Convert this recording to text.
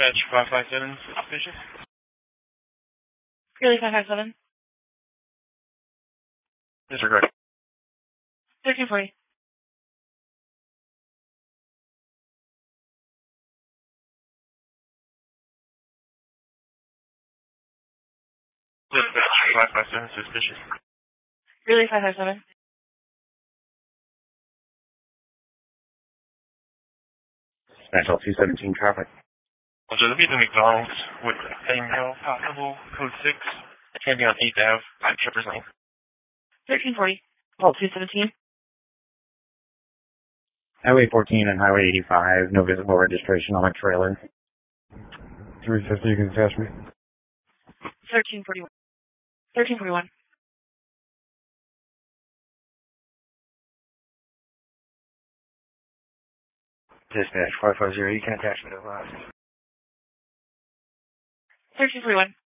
Dispatch 557, suspicious. Really 557. Disregard. 1340. Dispatch 557, suspicious. Really 557. Central 217 traffic. So the Vita McDonald's with a male possible code 6 attending on 8th Ave by Shippers Lane. 1340. Vault 217. Highway 14 and Highway 85, no visible registration on a trailer. 350, you can attach me. 1341. 1341. Dispatch 550, you can attach me to the last. 1341.